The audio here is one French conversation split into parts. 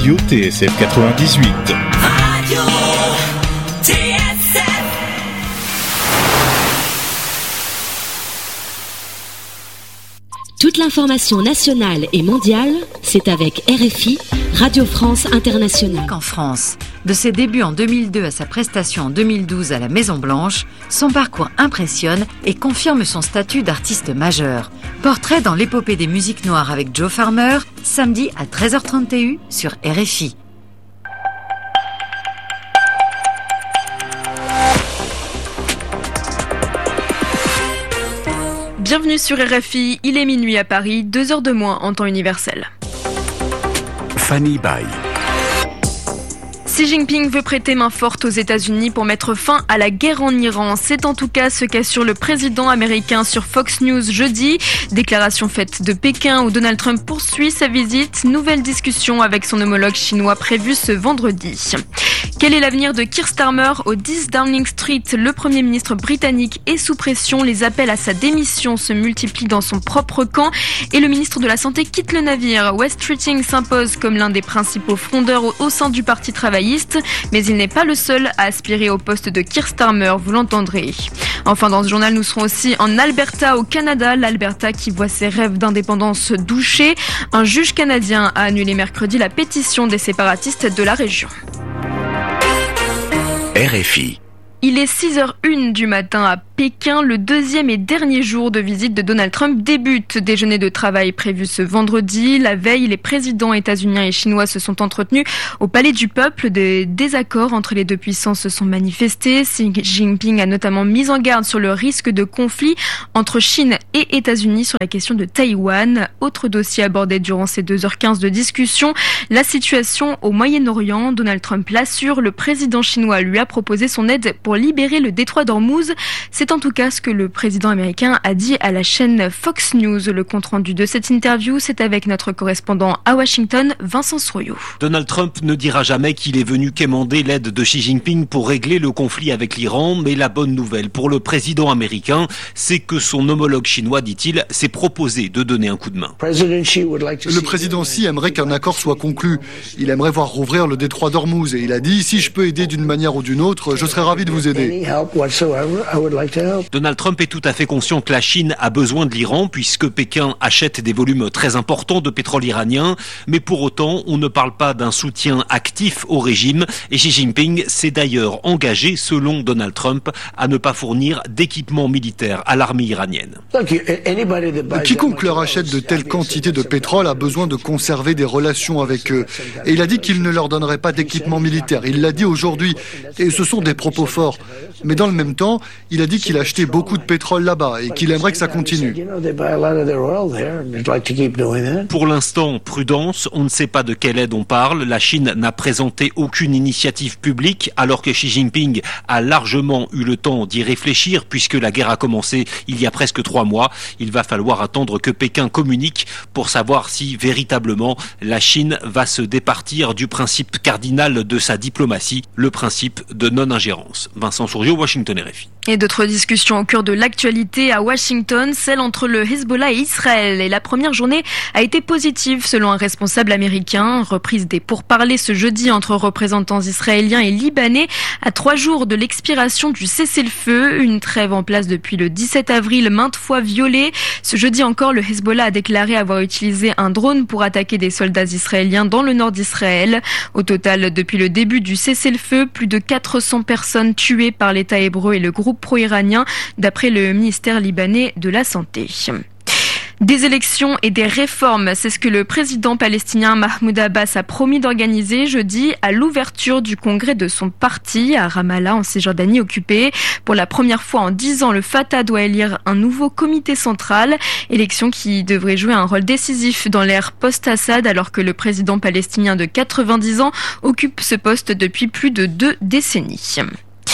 Radio TSF 98. Radio TSF. Toute l'information nationale et mondiale, c'est avec RFI, Radio France Internationale. En France, de ses débuts en 2002 à sa prestation en 2012 à la Maison-Blanche, son parcours impressionne et confirme son statut d'artiste majeur. Portrait dans l'épopée des musiques noires avec Joe Farmer, samedi à 13h30 TU sur RFI. Bienvenue sur RFI, il est minuit à Paris, 2h de moins en temps universel. Fanny Bay. Xi Jinping veut prêter main forte aux États-Unis pour mettre fin à la guerre en Iran. C'est en tout cas ce qu'assure le président américain sur Fox News jeudi. Déclaration faite de Pékin où Donald Trump poursuit sa visite. Nouvelle discussion avec son homologue chinois prévue ce vendredi. Quel est l'avenir de Keir Starmer au 10 Downing Street? Le Premier ministre britannique est sous pression. Les appels à sa démission se multiplient dans son propre camp. Et le ministre de la Santé quitte le navire. Wes Streeting s'impose comme l'un des principaux frondeurs au sein du Parti travailliste. Mais il n'est pas le seul à aspirer au poste de Keir Starmer, vous l'entendrez. Enfin, dans ce journal, nous serons aussi en Alberta, au Canada. L'Alberta qui voit ses rêves d'indépendance douchés. Un juge canadien a annulé mercredi la pétition des séparatistes de la région. RFI. Il est 6h01 du matin à Pékin. Le deuxième et dernier jour de visite de Donald Trump débute. Déjeuner de travail prévu ce vendredi. La veille, les présidents états-uniens et chinois se sont entretenus au Palais du Peuple. Des désaccords entre les deux puissances se sont manifestés. Xi Jinping a notamment mis en garde sur le risque de conflit entre Chine et États-Unis sur la question de Taïwan. Autre dossier abordé durant ces 2h15 de discussion, la situation au Moyen-Orient. Donald Trump l'assure, le président chinois lui a proposé son aide pour libérer le détroit d'Ormuz. C'est en tout cas ce que le président américain a dit à la chaîne Fox News. Le compte-rendu de cette interview, c'est avec notre correspondant à Washington, Vincent Souroyou. Donald Trump ne dira jamais qu'il est venu quémander l'aide de Xi Jinping pour régler le conflit avec l'Iran, mais la bonne nouvelle pour le président américain, c'est que son homologue chinois, dit-il, s'est proposé de donner un coup de main. Le président Xi aimerait qu'un accord soit conclu. Il aimerait voir rouvrir le détroit d'Ormuz et il a dit « Si je peux aider d'une manière ou d'une autre, je serai ravi de vous aider ». Donald Trump est tout à fait conscient que la Chine a besoin de l'Iran puisque Pékin achète des volumes très importants de pétrole iranien, mais pour autant, on ne parle pas d'un soutien actif au régime et Xi Jinping s'est d'ailleurs engagé, selon Donald Trump, à ne pas fournir d'équipements militaires à l'armée iranienne. Quiconque leur achète de telles quantités de pétrole a besoin de conserver des relations avec eux. Et il a dit qu'il ne leur donnerait pas d'équipement militaire. Il l'a dit aujourd'hui. Et ce sont des propos forts. Mais dans le même temps, il a dit qu'il achetait beaucoup de pétrole là-bas et qu'il aimerait que ça continue. Pour l'instant, prudence, on ne sait pas de quelle aide on parle. La Chine n'a présenté aucune initiative publique alors que Xi Jinping a largement eu le temps d'y réfléchir puisque la guerre a commencé il y a presque 3 mois. Il va falloir attendre que Pékin communique pour savoir si véritablement la Chine va se départir du principe cardinal de sa diplomatie, le principe de non-ingérence. Vincent Souroyou, Washington, RFI. Et d'autres discussions au cœur de l'actualité à Washington, celle entre le Hezbollah et Israël. Et la première journée a été positive selon un responsable américain. Reprise des pourparlers ce jeudi entre représentants israéliens et libanais à 3 jours de l'expiration du cessez-le-feu. Une trêve en place depuis le 17 avril, maintes fois violée. Ce jeudi encore, le Hezbollah a déclaré avoir utilisé un drone pour attaquer des soldats israéliens dans le nord d'Israël. Au total, depuis le début du cessez-le-feu, plus de 400 personnes tuées par l'État hébreu et le groupe pro-iranien, d'après le ministère libanais de la Santé. Des élections et des réformes, c'est ce que le président palestinien Mahmoud Abbas a promis d'organiser jeudi à l'ouverture du congrès de son parti à Ramallah en Cisjordanie occupée. Pour la première fois en 10 ans, le Fatah doit élire un nouveau comité central, élection qui devrait jouer un rôle décisif dans l'ère post-Assad alors que le président palestinien de 90 ans occupe ce poste depuis plus de 2 décennies.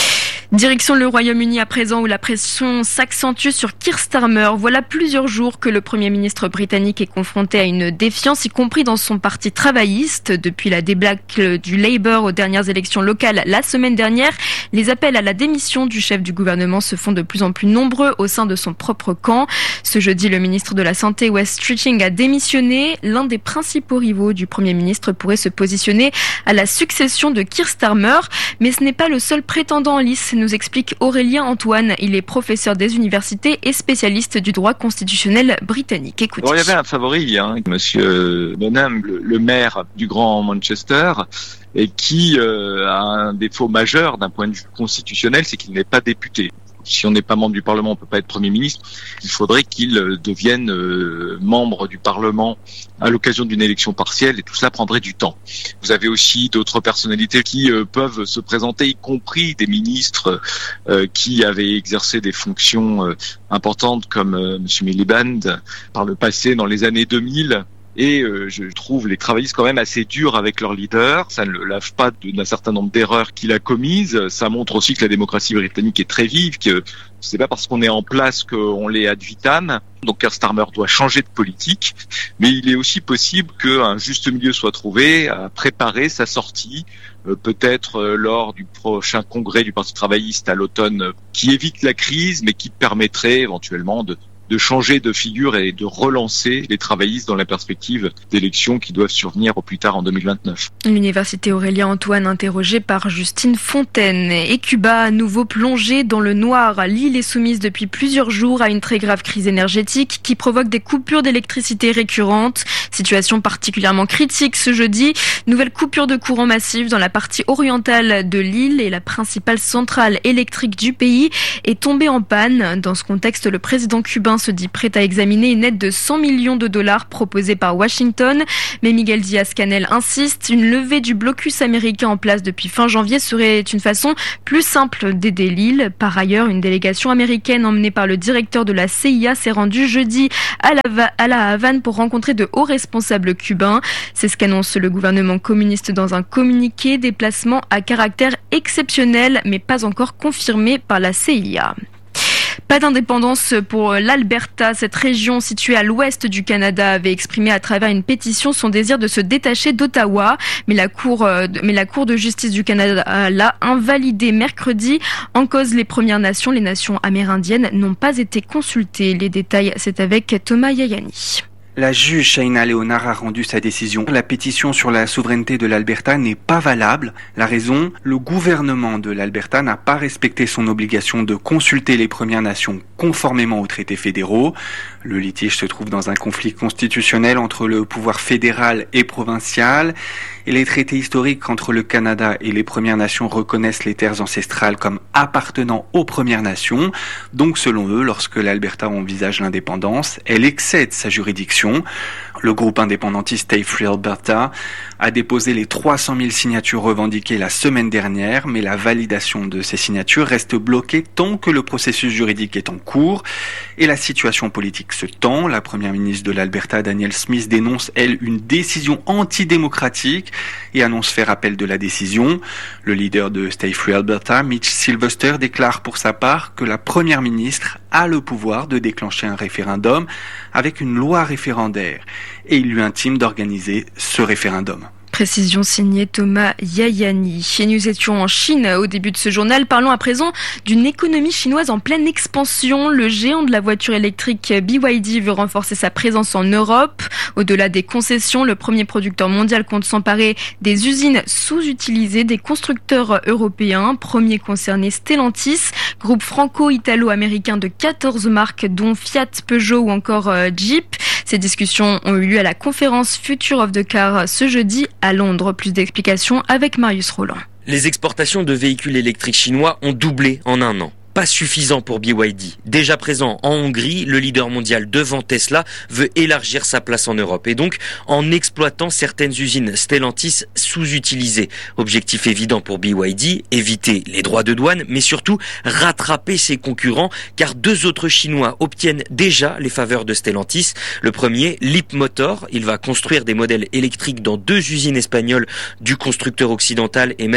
Direction le Royaume-Uni à présent où la pression s'accentue sur Keir Starmer. Voilà plusieurs jours que le Premier ministre britannique est confronté à une défiance, y compris dans son parti travailliste. Depuis la débâcle du Labour aux dernières élections locales la semaine dernière, les appels à la démission du chef du gouvernement se font de plus en plus nombreux au sein de son propre camp. Ce jeudi, le ministre de la Santé, Wes Streeting, a démissionné. L'un des principaux rivaux du Premier ministre pourrait se positionner à la succession de Keir Starmer. Mais ce n'est pas le seul prétendant en lice, nous explique Aurélien Antoine. Il est professeur des universités et spécialiste du droit constitutionnel britannique. Écoutez. Bon, il y avait un favori, Monsieur Bonham, le maire du Grand Manchester, et qui a un défaut majeur d'un point de vue constitutionnel, c'est qu'il n'est pas député. Si on n'est pas membre du Parlement, on peut pas être Premier ministre. Il faudrait qu'il devienne membre du Parlement à l'occasion d'une élection partielle, et tout cela prendrait du temps. Vous avez aussi d'autres personnalités qui peuvent se présenter, y compris des ministres qui avaient exercé des fonctions importantes comme Monsieur Miliband par le passé dans les années 2000. Et je trouve les travaillistes quand même assez durs avec leur leader. Ça ne le lave pas d'un certain nombre d'erreurs qu'il a commises. Ça montre aussi que la démocratie britannique est très vive, que c'est pas parce qu'on est en place qu'on l'est ad vitam. Donc Keir Starmer doit changer de politique, mais il est aussi possible qu'un juste milieu soit trouvé à préparer sa sortie, peut-être lors du prochain congrès du Parti travailliste à l'automne, qui évite la crise, mais qui permettrait éventuellement de changer de figure et de relancer les travaillistes dans la perspective d'élections qui doivent survenir au plus tard en 2029. L'université Aurélien Antoine interrogée par Justine Fontaine. Et Cuba à nouveau plongé dans le noir. L'île est soumise depuis plusieurs jours à une très grave crise énergétique qui provoque des coupures d'électricité récurrentes. Situation particulièrement critique ce jeudi. Nouvelle coupure de courant massive dans la partie orientale de l'île et la principale centrale électrique du pays est tombée en panne. Dans ce contexte, le président cubain se dit prêt à examiner une aide de 100 millions de dollars proposée par Washington. Mais Miguel Díaz-Canel insiste, une levée du blocus américain en place depuis fin janvier serait une façon plus simple d'aider l'île. Par ailleurs, une délégation américaine emmenée par le directeur de la CIA s'est rendue jeudi à la Havane pour rencontrer de hauts responsables cubains. C'est ce qu'annonce le gouvernement communiste dans un communiqué, déplacement à caractère exceptionnel mais pas encore confirmé par la CIA. Pas d'indépendance pour l'Alberta. Cette région située à l'ouest du Canada avait exprimé à travers une pétition son désir de se détacher d'Ottawa. Mais la Cour de justice du Canada l'a invalidé mercredi. En cause, les Premières Nations, les nations amérindiennes, n'ont pas été consultées. Les détails, c'est avec Thomas Yayani. La juge Shaina Leonard a rendu sa décision. La pétition sur la souveraineté de l'Alberta n'est pas valable. La raison, le gouvernement de l'Alberta n'a pas respecté son obligation de consulter les Premières Nations conformément aux traités fédéraux. Le litige se trouve dans un conflit constitutionnel entre le pouvoir fédéral et provincial. Et les traités historiques entre le Canada et les Premières Nations reconnaissent les terres ancestrales comme appartenant aux Premières Nations. Donc selon eux, lorsque l'Alberta envisage l'indépendance, elle excède sa juridiction. Le groupe indépendantiste Stay Free Alberta a déposé les 300 000 signatures revendiquées la semaine dernière, mais la validation de ces signatures reste bloquée tant que le processus juridique est en cours et la situation politique se tend. La première ministre de l'Alberta, Danielle Smith, dénonce, elle, une décision antidémocratique et annonce faire appel de la décision. Le leader de Stay Free Alberta, Mitch Sylvester, déclare pour sa part que la première ministre a le pouvoir de déclencher un référendum avec une loi référendaire et il lui intime d'organiser ce référendum. Précision signée Thomas Yayani. Et nous étions en Chine au début de ce journal. Parlons à présent d'une économie chinoise en pleine expansion. Le géant de la voiture électrique BYD veut renforcer sa présence en Europe. Au-delà des concessions, le premier producteur mondial compte s'emparer des usines sous-utilisées des constructeurs européens. Premier concerné Stellantis, groupe franco-italo-américain de 14 marques dont Fiat, Peugeot ou encore Jeep. Ces discussions ont eu lieu à la conférence Future of the Car ce jeudi à Londres. Plus d'explications avec Marius Roland. Les exportations de véhicules électriques chinois ont doublé en un an. Pas suffisant pour BYD. Déjà présent en Hongrie, le leader mondial devant Tesla veut élargir sa place en Europe et donc en exploitant certaines usines Stellantis sous-utilisées. Objectif évident pour BYD, éviter les droits de douane mais surtout rattraper ses concurrents car deux autres Chinois obtiennent déjà les faveurs de Stellantis. Le premier, Leapmotor, il va construire des modèles électriques dans deux usines espagnoles du constructeur occidental et même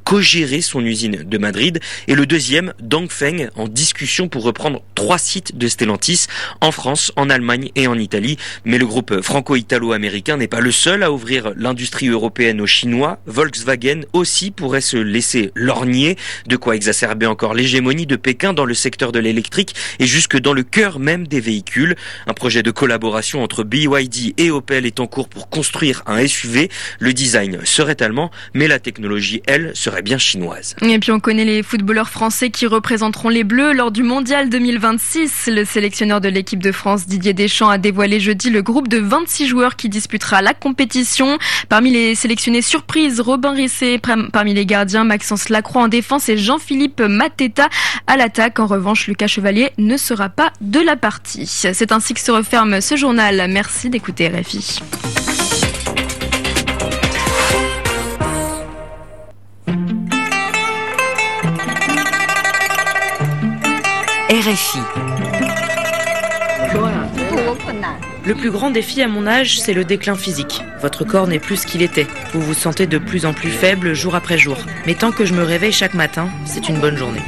co-gérer son usine de Madrid. Et le deuxième, Dongfeng, en discussion pour reprendre 3 sites de Stellantis en France, en Allemagne et en Italie. Mais le groupe franco-italo-américain n'est pas le seul à ouvrir l'industrie européenne aux Chinois. Volkswagen aussi pourrait se laisser lorgner, de quoi exacerber encore l'hégémonie de Pékin dans le secteur de l'électrique et jusque dans le cœur même des véhicules. Un projet de collaboration entre BYD et Opel est en cours pour construire un SUV. Le design serait allemand, mais la technologie, elle, serait bien chinoise. Et puis on connaît les footballeurs français qui représenteront les Bleus lors du Mondial 2026. Le sélectionneur de l'équipe de France, Didier Deschamps, a dévoilé jeudi le groupe de 26 joueurs qui disputera la compétition. Parmi les sélectionnés surprises, Robin Risset, parmi les gardiens, Maxence Lacroix en défense et Jean-Philippe Mateta à l'attaque. En revanche, Lucas Chevalier ne sera pas de la partie. C'est ainsi que se referme ce journal. Merci d'écouter RFI. RFI. Le plus grand défi à mon âge, c'est le déclin physique. Votre corps n'est plus ce qu'il était. Vous vous sentez de plus en plus faible jour après jour. Mais tant que je me réveille chaque matin, c'est une bonne journée.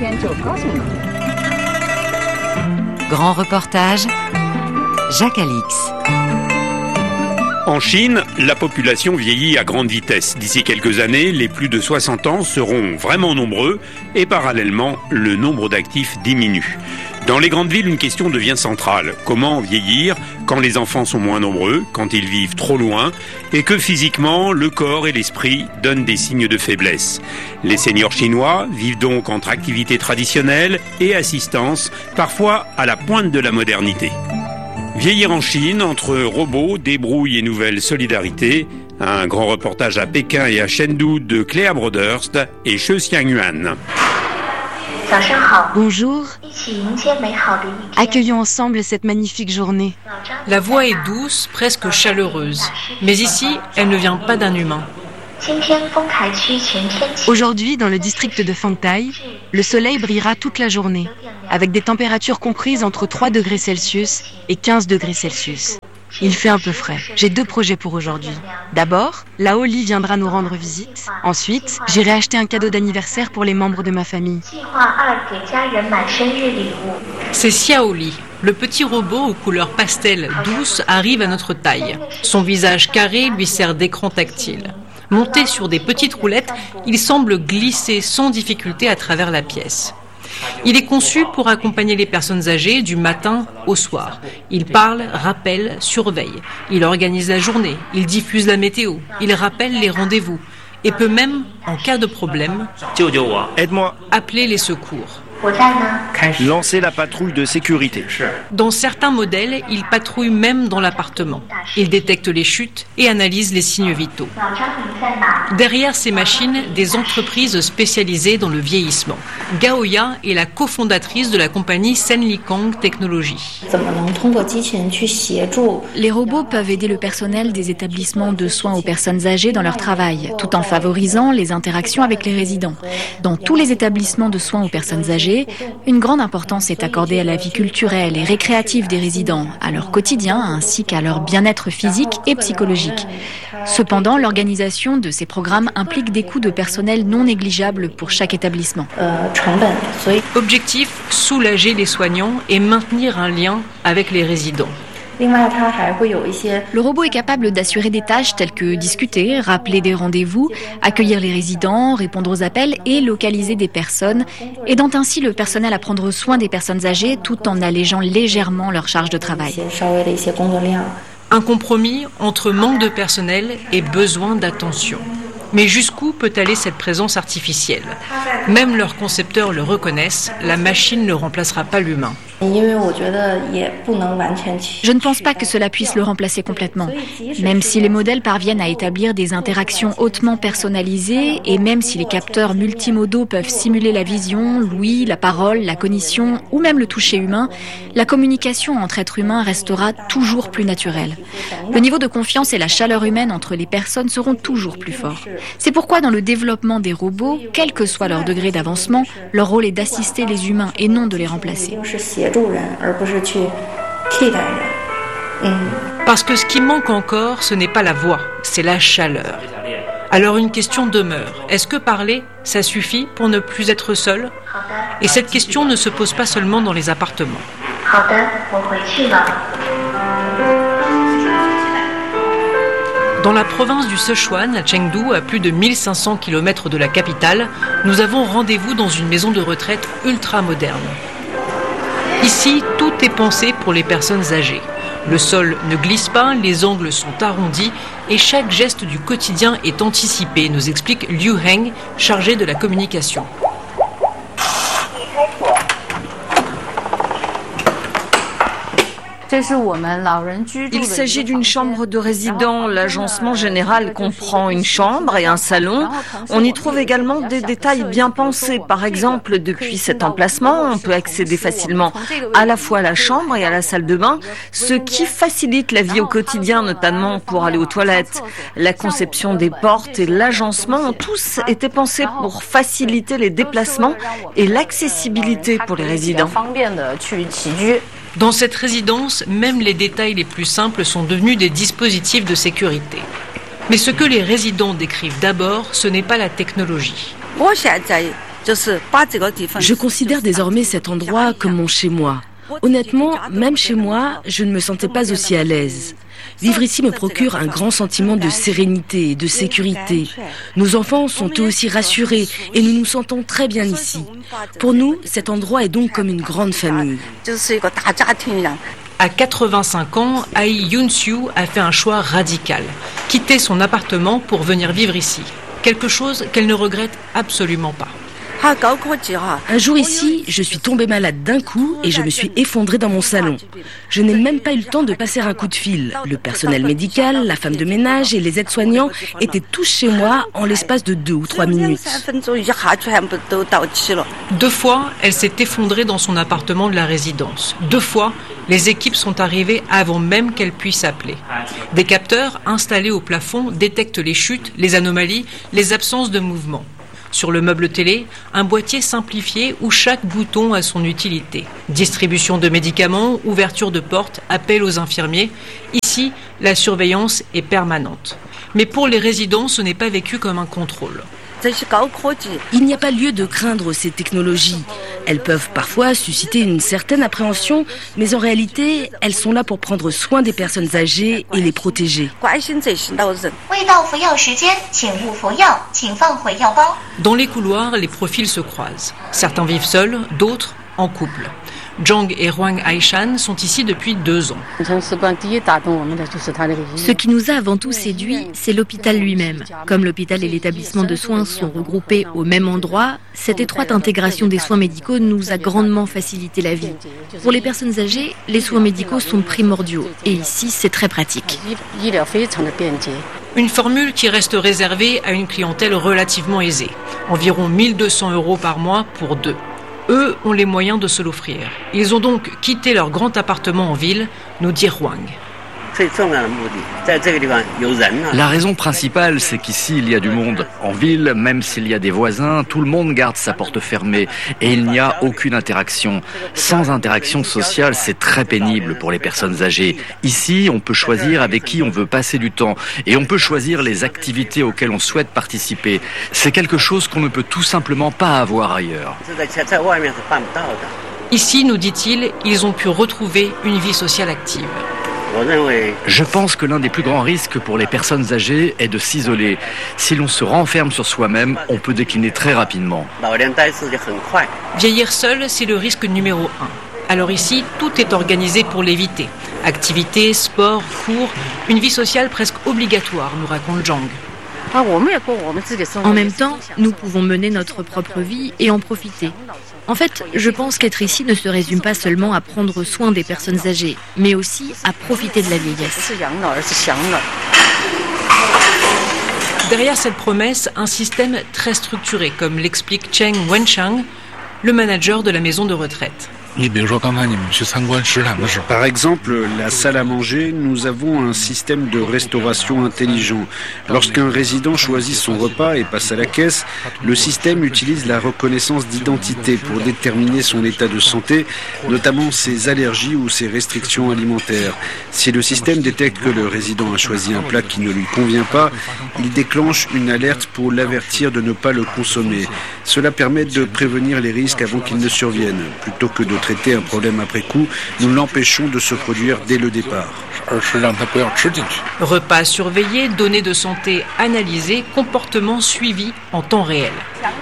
Grand reportage, Jacques Alix. En Chine, la population vieillit à grande vitesse. D'ici quelques années, les plus de 60 ans seront vraiment nombreux et parallèlement, le nombre d'actifs diminue. Dans les grandes villes, une question devient centrale. Comment vieillir quand les enfants sont moins nombreux, quand ils vivent trop loin et que physiquement, le corps et l'esprit donnent des signes de faiblesse. Les seniors chinois vivent donc entre activités traditionnelles et assistance, parfois à la pointe de la modernité. Vieillir en Chine, entre robots, débrouilles et nouvelles solidarités, un grand reportage à Pékin et à Chengdu de Cléa Broderst et Che Xiangyuan. Bonjour, accueillons ensemble cette magnifique journée. La voix est douce, presque chaleureuse, mais ici, elle ne vient pas d'un humain. Aujourd'hui, dans le district de Fangtai, le soleil brillera toute la journée, avec des températures comprises entre 3 degrés Celsius et 15 degrés Celsius. Il fait un peu frais. J'ai 2 projets pour aujourd'hui. D'abord, Lao Li viendra nous rendre visite. Ensuite, j'irai acheter un cadeau d'anniversaire pour les membres de ma famille. C'est Xiao Li. Le petit robot aux couleurs pastel douces arrive à notre taille. Son visage carré lui sert d'écran tactile. Monté sur des petites roulettes, il semble glisser sans difficulté à travers la pièce. Il est conçu pour accompagner les personnes âgées du matin au soir. Il parle, rappelle, surveille. Il organise la journée, il diffuse la météo, il rappelle les rendez-vous et peut même, en cas de problème, aide-moi, appeler les secours. Lancer la patrouille de sécurité. Dans certains modèles, il patrouille même dans l'appartement. Il détecte les chutes et analyse les signes vitaux. Derrière ces machines, des entreprises spécialisées dans le vieillissement. Gaoya est la cofondatrice de la compagnie Senlikang Technology. Les robots peuvent aider le personnel des établissements de soins aux personnes âgées dans leur travail, tout en favorisant les interactions avec les résidents. Dans tous les établissements de soins aux personnes âgées, une grande importance est accordée à la vie culturelle et récréative des résidents, à leur quotidien ainsi qu'à leur bien-être physique et psychologique. Cependant, l'organisation de ces programmes implique des coûts de personnel non négligeables pour chaque établissement. Objectif, soulager les soignants et maintenir un lien avec les résidents. Le robot est capable d'assurer des tâches telles que discuter, rappeler des rendez-vous, accueillir les résidents, répondre aux appels et localiser des personnes, aidant ainsi le personnel à prendre soin des personnes âgées tout en allégeant légèrement leur charge de travail. Un compromis entre manque de personnel et besoin d'attention. Mais jusqu'où peut aller cette présence artificielle ? Même leurs concepteurs le reconnaissent, la machine ne remplacera pas l'humain. Je ne pense pas que cela puisse le remplacer complètement. Même si les modèles parviennent à établir des interactions hautement personnalisées et même si les capteurs multimodaux peuvent simuler la vision, l'ouïe, la parole, la cognition ou même le toucher humain, la communication entre êtres humains restera toujours plus naturelle. Le niveau de confiance et la chaleur humaine entre les personnes seront toujours plus forts. C'est pourquoi dans le développement des robots, quel que soit leur degré d'avancement, leur rôle est d'assister les humains et non de les remplacer. Parce que ce qui manque encore, ce n'est pas la voix, c'est la chaleur. Alors une question demeure. Est-ce que parler, ça suffit pour ne plus être seul ? Et cette question ne se pose pas seulement dans les appartements. Dans la province du Sichuan, à Chengdu, à plus de 1500 km de la capitale, nous avons rendez-vous dans une maison de retraite ultra moderne. Ici, tout est pensé pour les personnes âgées. Le sol ne glisse pas, les angles sont arrondis et chaque geste du quotidien est anticipé, nous explique Liu Heng, chargé de la communication. Il s'agit d'une chambre de résident. L'agencement général comprend une chambre et un salon. On y trouve également des détails bien pensés. Par exemple, depuis cet emplacement, on peut accéder facilement à la fois à la chambre et à la salle de bain, ce qui facilite la vie au quotidien, notamment pour aller aux toilettes. La conception des portes et l'agencement ont tous été pensés pour faciliter les déplacements et l'accessibilité pour les résidents. Dans cette résidence, même les détails les plus simples sont devenus des dispositifs de sécurité. Mais ce que les résidents décrivent d'abord, ce n'est pas la technologie. Je considère désormais cet endroit comme mon chez-moi. Honnêtement, même chez moi, je ne me sentais pas aussi à l'aise. Vivre ici me procure un grand sentiment de sérénité et de sécurité. Nos enfants sont eux aussi rassurés et nous nous sentons très bien ici. Pour nous, cet endroit est donc comme une grande famille. À 85 ans, Ai Yun-Siu a fait un choix radical. Quitter son appartement pour venir vivre ici. Quelque chose qu'elle ne regrette absolument pas. Un jour ici, je suis tombée malade d'un coup et je me suis effondrée dans mon salon. Je n'ai même pas eu le temps de passer un coup de fil. Le personnel médical, la femme de ménage et les aides-soignants étaient tous chez moi en l'espace de 2 ou 3 minutes. 2 fois, elle s'est effondrée dans son appartement de la résidence. 2 fois, les équipes sont arrivées avant même qu'elle puisse appeler. Des capteurs installés au plafond détectent les chutes, les anomalies, les absences de mouvement. Sur le meuble télé, un boîtier simplifié où chaque bouton a son utilité. Distribution de médicaments, ouverture de portes, appel aux infirmiers. Ici, la surveillance est permanente. Mais pour les résidents, ce n'est pas vécu comme un contrôle. Il n'y a pas lieu de craindre ces technologies. Elles peuvent parfois susciter une certaine appréhension, mais en réalité, elles sont là pour prendre soin des personnes âgées et les protéger. Dans les couloirs, les profils se croisent. Certains vivent seuls, d'autres en couple. Zhang et Huang Aishan sont ici depuis 2 ans. Ce qui nous a avant tout séduit, c'est l'hôpital lui-même. Comme l'hôpital et l'établissement de soins sont regroupés au même endroit, cette étroite intégration des soins médicaux nous a grandement facilité la vie. Pour les personnes âgées, les soins médicaux sont primordiaux et ici, c'est très pratique. Une formule qui reste réservée à une clientèle relativement aisée. Environ 1 200 € par mois pour 2. Eux ont les moyens de se l'offrir. Ils ont donc quitté leur grand appartement en ville, nous dit Huang. La raison principale, c'est qu'ici, il y a du monde. En ville, même s'il y a des voisins, tout le monde garde sa porte fermée et il n'y a aucune interaction. Sans interaction sociale, c'est très pénible pour les personnes âgées. Ici, on peut choisir avec qui on veut passer du temps et on peut choisir les activités auxquelles on souhaite participer. C'est quelque chose qu'on ne peut tout simplement pas avoir ailleurs. Ici, nous dit-il, ils ont pu retrouver une vie sociale active. Je pense que l'un des plus grands risques pour les personnes âgées est de s'isoler. Si l'on se renferme sur soi-même, on peut décliner très rapidement. Vieillir seul, c'est le risque numéro 1. Alors ici, tout est organisé pour l'éviter. Activités, sport, cours, une vie sociale presque obligatoire, nous raconte Zhang. En même temps, nous pouvons mener notre propre vie et en profiter. En fait, je pense qu'être ici ne se résume pas seulement à prendre soin des personnes âgées, mais aussi à profiter de la vieillesse. Derrière cette promesse, un système très structuré, comme l'explique Cheng Wenchang, le manager de la maison de retraite. Par exemple, la salle à manger, nous avons un système de restauration intelligent. Lorsqu'un résident choisit son repas et passe à la caisse, le système utilise la reconnaissance d'identité pour déterminer son état de santé, notamment ses allergies ou ses restrictions alimentaires. Si le système détecte que le résident a choisi un plat qui ne lui convient pas, il déclenche une alerte pour l'avertir de ne pas le consommer. Cela permet de prévenir les risques avant qu'ils ne surviennent. Plutôt que de traiter un problème après coup, nous l'empêchons de se produire dès le départ. Repas surveillés, données de santé analysées, comportements suivis en temps réel.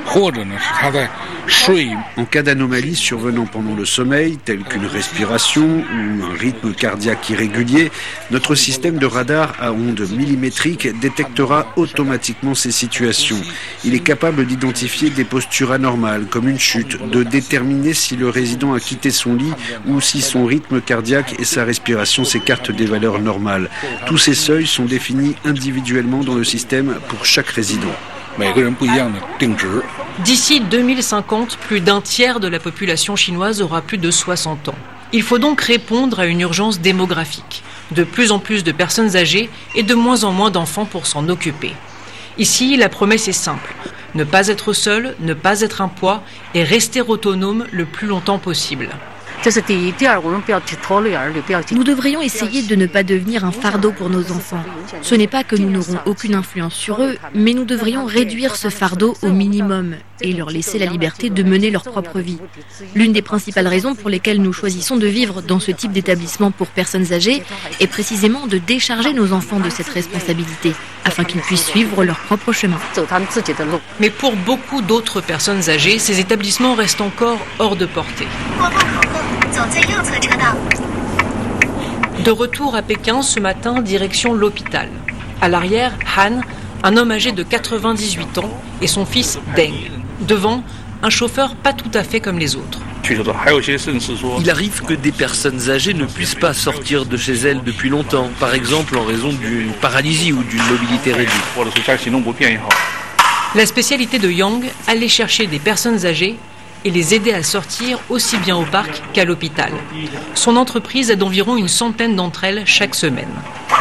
En cas d'anomalie survenant pendant le sommeil, telle qu'une respiration ou un rythme cardiaque irrégulier, notre système de radar à ondes millimétriques détectera automatiquement ces situations. Il est capable d'identifier des postures anormales, comme une chute, de déterminer si le résident a quitté son lit ou si son rythme cardiaque et sa respiration s'écartent des valeurs normales. Tous ces seuils sont définis individuellement dans le système pour chaque résident. D'ici 2050, plus d'un tiers de la population chinoise aura plus de 60 ans. Il faut donc répondre à une urgence démographique. De plus en plus de personnes âgées et de moins en moins d'enfants pour s'en occuper. Ici, la promesse est simple. Ne pas être seul, ne pas être un poids et rester autonome le plus longtemps possible. Nous devrions essayer de ne pas devenir un fardeau pour nos enfants. Ce n'est pas que nous n'aurons aucune influence sur eux, mais nous devrions réduire ce fardeau au minimum et leur laisser la liberté de mener leur propre vie. L'une des principales raisons pour lesquelles nous choisissons de vivre dans ce type d'établissement pour personnes âgées est précisément de décharger nos enfants de cette responsabilité, afin qu'ils puissent suivre leur propre chemin. Mais pour beaucoup d'autres personnes âgées, ces établissements restent encore hors de portée. De retour à Pékin ce matin, direction l'hôpital. À l'arrière, Han, un homme âgé de 98 ans, et son fils Deng. Devant, un chauffeur pas tout à fait comme les autres. Il arrive que des personnes âgées ne puissent pas sortir de chez elles depuis longtemps, par exemple en raison d'une paralysie ou d'une mobilité réduite. La spécialité de Yang, aller chercher des personnes âgées et les aider à sortir aussi bien au parc qu'à l'hôpital. Son entreprise aide environ une centaine d'entre elles chaque semaine.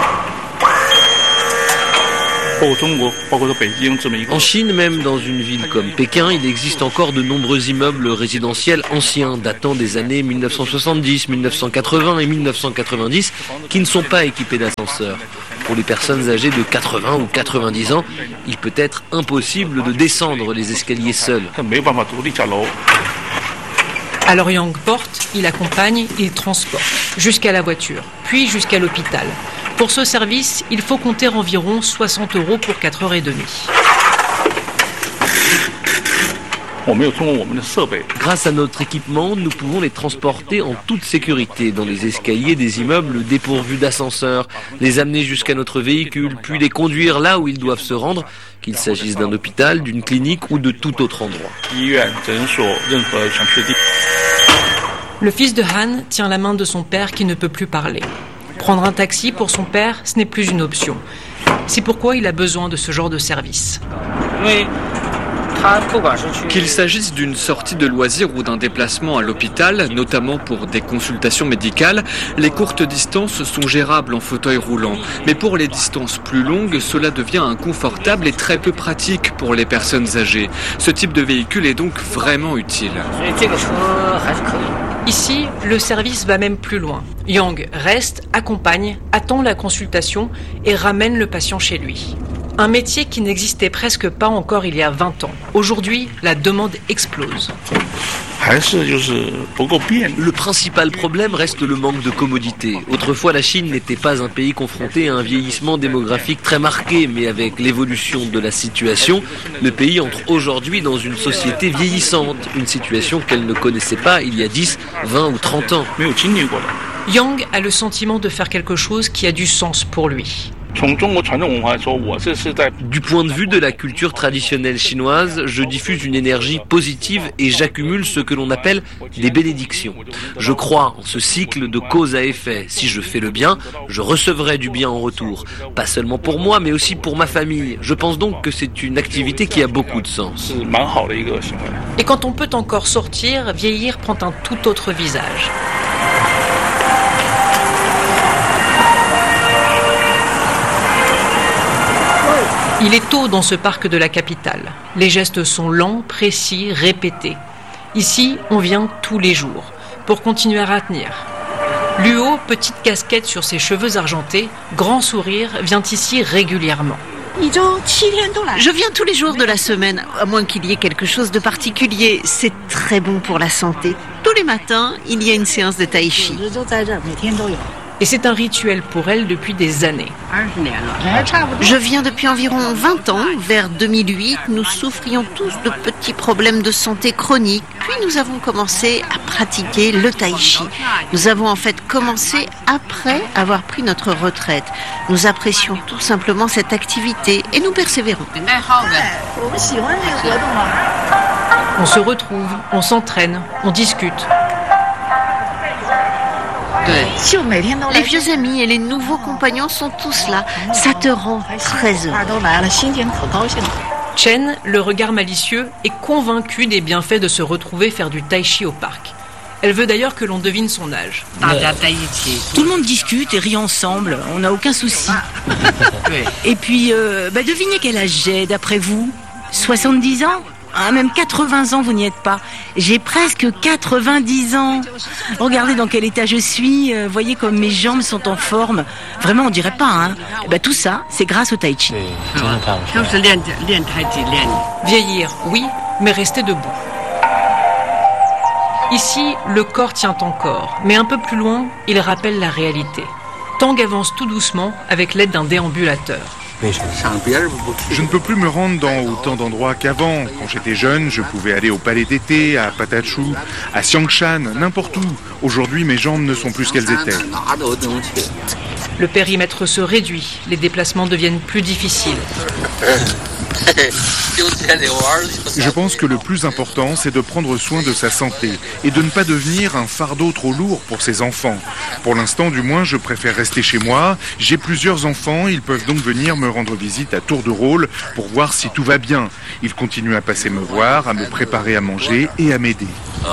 En Chine, même dans une ville comme Pékin, il existe encore de nombreux immeubles résidentiels anciens, datant des années 1970, 1980 et 1990, qui ne sont pas équipés d'ascenseurs. Pour les personnes âgées de 80 ou 90 ans, il peut être impossible de descendre les escaliers seuls. Alors Yang porte, il accompagne, il transporte, jusqu'à la voiture, puis jusqu'à l'hôpital. Pour ce service, il faut compter environ 60 € pour 4h30. Grâce à notre équipement, nous pouvons les transporter en toute sécurité dans les escaliers des immeubles dépourvus d'ascenseur, les amener jusqu'à notre véhicule, puis les conduire là où ils doivent se rendre, qu'il s'agisse d'un hôpital, d'une clinique ou de tout autre endroit. Le fils de Han tient la main de son père qui ne peut plus parler. Prendre un taxi pour son père, ce n'est plus une option. C'est pourquoi il a besoin de ce genre de service. Qu'il s'agisse d'une sortie de loisirs ou d'un déplacement à l'hôpital, notamment pour des consultations médicales, les courtes distances sont gérables en fauteuil roulant. Mais pour les distances plus longues, cela devient inconfortable et très peu pratique pour les personnes âgées. Ce type de véhicule est donc vraiment utile. Ici, le service va même plus loin. Yang reste, accompagne, attend la consultation et ramène le patient chez lui. Un métier qui n'existait presque pas encore il y a 20 ans. Aujourd'hui, la demande explose. Le principal problème reste le manque de commodité. Autrefois, la Chine n'était pas un pays confronté à un vieillissement démographique très marqué, mais avec l'évolution de la situation, le pays entre aujourd'hui dans une société vieillissante, une situation qu'elle ne connaissait pas il y a 10, 20 ou 30 ans. Yang a le sentiment de faire quelque chose qui a du sens pour lui. Du point de vue de la culture traditionnelle chinoise, je diffuse une énergie positive et j'accumule ce que l'on appelle des bénédictions. Je crois en ce cycle de cause à effet. Si je fais le bien, je recevrai du bien en retour. Pas seulement pour moi, mais aussi pour ma famille. Je pense donc que c'est une activité qui a beaucoup de sens. Et quand on peut encore sortir, vieillir prend un tout autre visage. Il est tôt dans ce parc de la capitale. Les gestes sont lents, précis, répétés. Ici, on vient tous les jours, pour continuer à tenir. Luo, petite casquette sur ses cheveux argentés, grand sourire, vient ici régulièrement. Je viens tous les jours de la semaine, à moins qu'il y ait quelque chose de particulier. C'est très bon pour la santé. Tous les matins, il y a une séance de tai chi. Et c'est un rituel pour elle depuis des années. Je viens depuis environ 20 ans. Vers 2008, nous souffrions tous de petits problèmes de santé chroniques. Puis nous avons commencé à pratiquer le tai chi. Nous avons en fait commencé après avoir pris notre retraite. Nous apprécions tout simplement cette activité et nous persévérons. On se retrouve, on s'entraîne, on discute. Les vieux amis et les nouveaux compagnons sont tous là. Ça te rend très heureux. Chen, le regard malicieux, est convaincue des bienfaits de se retrouver faire du tai chi au parc. Elle veut d'ailleurs que l'on devine son âge. Tout le monde discute et rit ensemble, on n'a aucun souci. Et puis, devinez quel âge j'ai d'après vous ? 70 ans ? Même 80 ans, vous n'y êtes pas. J'ai presque 90 ans. Regardez dans quel état je suis. Voyez comme mes jambes sont en forme. Vraiment, on dirait pas, hein. Tout ça, c'est grâce au tai chi. Vieillir, oui, mais rester debout. Ici, le corps tient encore, mais un peu plus loin, il rappelle la réalité. Tang avance tout doucement avec l'aide d'un déambulateur. Je ne peux plus me rendre dans autant d'endroits qu'avant. Quand j'étais jeune, je pouvais aller au palais d'été, à Patachu, à Xiangshan, n'importe où. Aujourd'hui, mes jambes ne sont plus ce qu'elles étaient. Le périmètre se réduit, les déplacements deviennent plus difficiles. Je pense que le plus important, c'est de prendre soin de sa santé et de ne pas devenir un fardeau trop lourd pour ses enfants. Pour l'instant, du moins, je préfère rester chez moi. J'ai plusieurs enfants, ils peuvent donc venir me rendre visite à tour de rôle pour voir si tout va bien. Ils continuent à passer me voir, à me préparer à manger et à m'aider.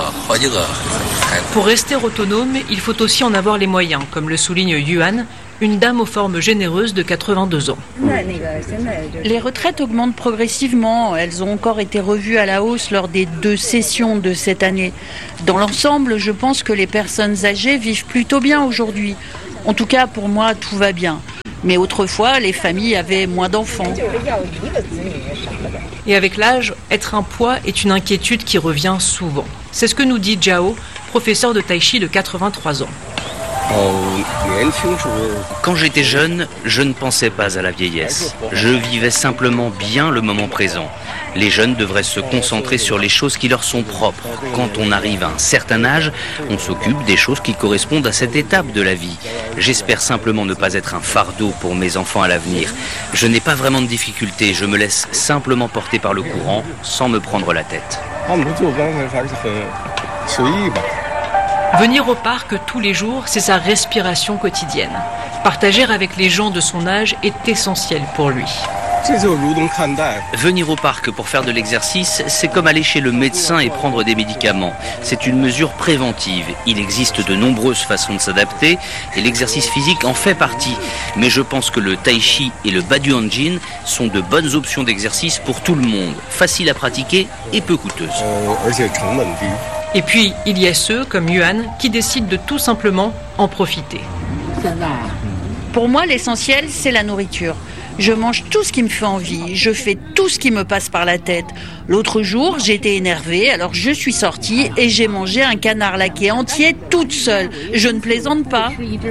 Pour rester autonome, il faut aussi en avoir les moyens, comme le souligne Yuan, une dame aux formes généreuses de 82 ans. Les retraites augmentent progressivement. Elles ont encore été revues à la hausse lors des 2 sessions de cette année. Dans l'ensemble, je pense que les personnes âgées vivent plutôt bien aujourd'hui. En tout cas, pour moi, tout va bien. Mais autrefois, les familles avaient moins d'enfants. Et avec l'âge, être un poids est une inquiétude qui revient souvent. C'est ce que nous dit Zhao, professeur de tai chi de 83 ans. Quand j'étais jeune, je ne pensais pas à la vieillesse. Je vivais simplement bien le moment présent. Les jeunes devraient se concentrer sur les choses qui leur sont propres. Quand on arrive à un certain âge, on s'occupe des choses qui correspondent à cette étape de la vie. J'espère simplement ne pas être un fardeau pour mes enfants à l'avenir. Je n'ai pas vraiment de difficultés, je me laisse simplement porter par le courant sans me prendre la tête. Venir au parc tous les jours, c'est sa respiration quotidienne. Partager avec les gens de son âge est essentiel pour lui. Venir au parc pour faire de l'exercice, c'est comme aller chez le médecin et prendre des médicaments. C'est une mesure préventive. Il existe de nombreuses façons de s'adapter et l'exercice physique en fait partie. Mais je pense que le tai chi et le baduanjin sont de bonnes options d'exercice pour tout le monde. Faciles à pratiquer et peu coûteuses. Et puis, il y a ceux, comme Yuan, qui décident de tout simplement en profiter. Pour moi, l'essentiel, c'est la nourriture. Je mange tout ce qui me fait envie, je fais tout ce qui me passe par la tête. L'autre jour, j'étais énervée, alors je suis sortie et j'ai mangé un canard laqué entier toute seule. Je ne plaisante pas.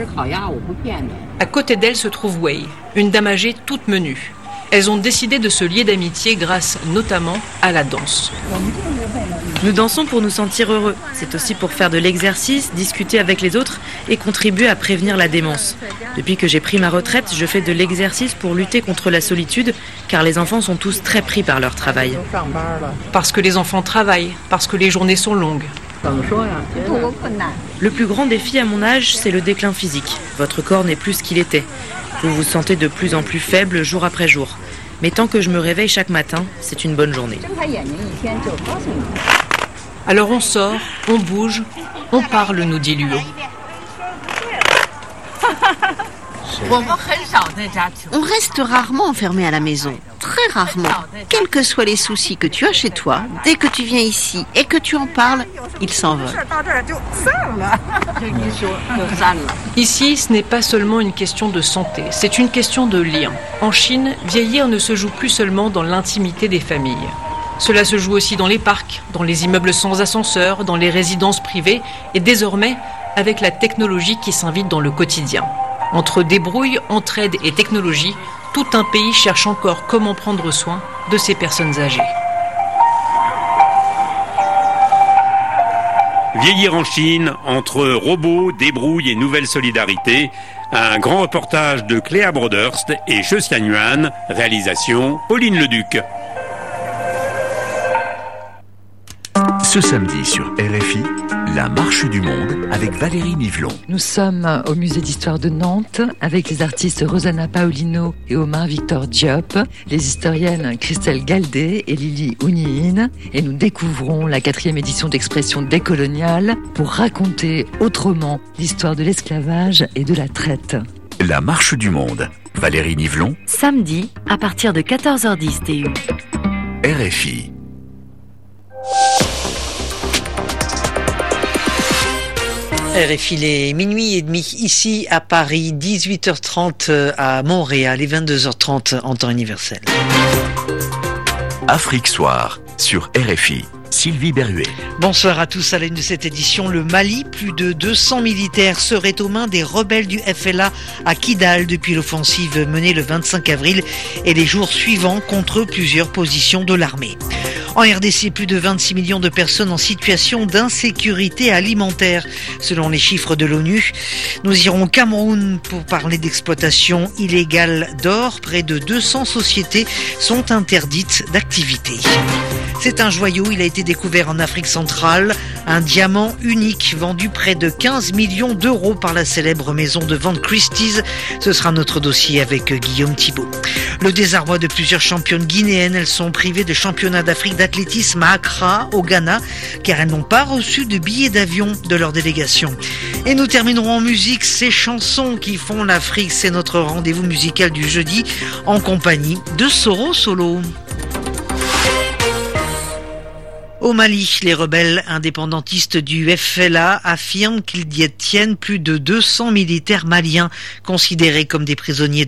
À côté d'elle se trouve Wei, une dame âgée toute menue. Elles ont décidé de se lier d'amitié grâce notamment à la danse. Nous dansons pour nous sentir heureux. C'est aussi pour faire de l'exercice, discuter avec les autres et contribuent à prévenir la démence. Depuis que j'ai pris ma retraite, je fais de l'exercice pour lutter contre la solitude, car les enfants sont tous très pris par leur travail. Parce que les enfants travaillent, parce que les journées sont longues. Le plus grand défi à mon âge, c'est le déclin physique. Votre corps n'est plus ce qu'il était. Vous vous sentez de plus en plus faible jour après jour. Mais tant que je me réveille chaque matin, c'est une bonne journée. Alors on sort, on bouge, on parle, nous dit Luo. On reste rarement enfermé à la maison, très rarement. Quels que soient les soucis que tu as chez toi, dès que tu viens ici et que tu en parles, ils s'envolent. Ici, ce n'est pas seulement une question de santé, c'est une question de lien. En Chine, vieillir ne se joue plus seulement dans l'intimité des familles. Cela se joue aussi dans les parcs, dans les immeubles sans ascenseur, dans les résidences privées et désormais avec la technologie qui s'invite dans le quotidien. Entre débrouille, entraide et technologie, tout un pays cherche encore comment prendre soin de ces personnes âgées. Vieillir en Chine, entre robots, débrouille et nouvelle solidarité, un grand reportage de Cléa Broderst et Chosian Yuan, réalisation Pauline Leduc. Ce samedi sur RFI, la marche du monde avec Valérie Nivelon. Nous sommes au musée d'histoire de Nantes avec les artistes Rosanna Paulino et Omar Victor Diop, les historiennes Christelle Galdé et Lily Ounihin, et nous découvrons la 4e édition d'Expression décoloniale pour raconter autrement l'histoire de l'esclavage et de la traite. La marche du monde, Valérie Nivelon. Samedi à partir de 14h10 TU. RFI. RFI, il est minuit et demi ici à Paris, 18h30 à Montréal et 22h30 en temps universel. Afrique Soir sur RFI. Sylvie Berruet. Bonsoir à tous. À la une de cette édition, le Mali, plus de 200 militaires seraient aux mains des rebelles du FLA à Kidal depuis l'offensive menée le 25 avril et les jours suivants contre plusieurs positions de l'armée. En RDC, plus de 26 millions de personnes en situation d'insécurité alimentaire, selon les chiffres de l'ONU. Nous irons au Cameroun pour parler d'exploitation illégale d'or. Près de 200 sociétés sont interdites d'activité. C'est un joyau, il a été découvert en Afrique centrale, un diamant unique vendu près de 15 millions d'euros par la célèbre maison de vente Christie's. Ce sera notre dossier avec Guillaume Thibault. Le désarroi de plusieurs championnes guinéennes, elles sont privées de championnat d'Afrique d'athlétisme à Accra, au Ghana, car elles n'ont pas reçu de billets d'avion de leur délégation. Et nous terminerons en musique, ces chansons qui font l'Afrique, c'est notre rendez-vous musical du jeudi, en compagnie de Soro Solo. Au Mali, les rebelles indépendantistes du FLA affirment qu'ils détiennent plus de 200 militaires maliens considérés comme des prisonniers